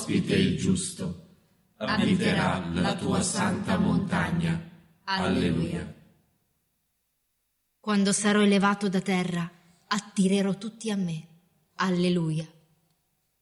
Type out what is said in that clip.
ospite il giusto, abiterà la tua santa montagna. Alleluia. Quando sarò elevato da terra, attirerò tutti a me. Alleluia.